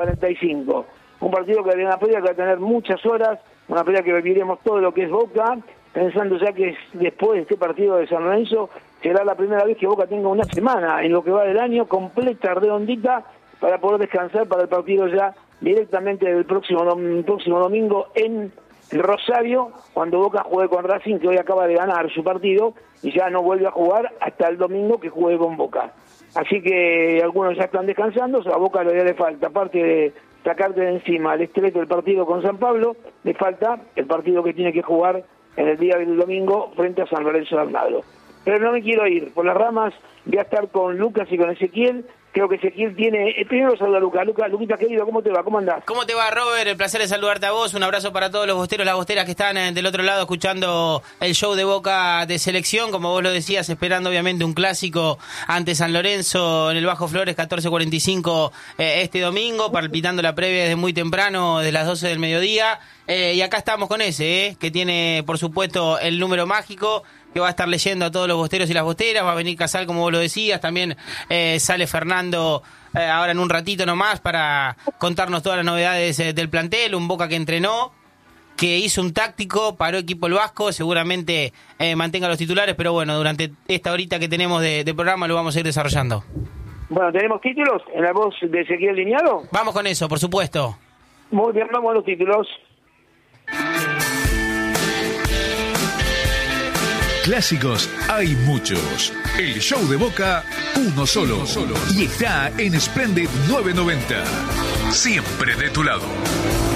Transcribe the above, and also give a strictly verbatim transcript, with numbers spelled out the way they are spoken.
cuarenta y cinco. Un partido que una pelea que va a tener muchas horas, una pelea que viviremos todo lo que es Boca, pensando ya que después de este partido de San Lorenzo será la primera vez que Boca tenga una semana en lo que va del año completa, redondita, para poder descansar para el partido ya directamente del próximo, dom- próximo domingo en Rosario, cuando Boca juegue con Racing, que hoy acaba de ganar su partido y ya no vuelve a jugar hasta el domingo que juegue con Boca. Así que algunos ya están descansando, a Boca lo que le falta, aparte de sacarte de encima el estrés del partido con San Pablo, le falta el partido que tiene que jugar en el día del domingo frente a San Lorenzo de Almagro. Pero no me quiero ir por las ramas, voy a estar con Lucas y con Ezequiel. Creo que Ezequiel tiene... Eh, primero saluda a Lucas. Lucas, Luquita querido, ¿cómo te va? ¿Cómo andás? ¿Cómo te va, Robert? El placer de saludarte a vos. Un abrazo para todos los bosteros, las bosteras que están eh, del otro lado escuchando el show de Boca de selección. Como vos lo decías, esperando obviamente un clásico ante San Lorenzo en el Bajo Flores, catorce cuarenta y cinco eh, este domingo, palpitando la previa desde muy temprano, desde las doce del mediodía. Eh, y acá estamos con ese, eh, que tiene, por supuesto, el número mágico, que va a estar leyendo a todos los bosteros y las bosteras. Va a venir Casal, como vos lo decías. También eh, sale Fernando eh, ahora en un ratito nomás para contarnos todas las novedades eh, del plantel. Un Boca que entrenó, que hizo un táctico, paró equipo el Vasco. Seguramente eh, mantenga los titulares, pero bueno, durante esta horita que tenemos de, de programa lo vamos a ir desarrollando. Bueno, ¿tenemos títulos en la voz de Ezequiel Liñado? Vamos con eso, por supuesto. Muy bien, vamos a los títulos. Clásicos hay muchos. El show de Boca, uno solo. Uno solo. Y está en Splendid novecientos noventa. Siempre de tu lado.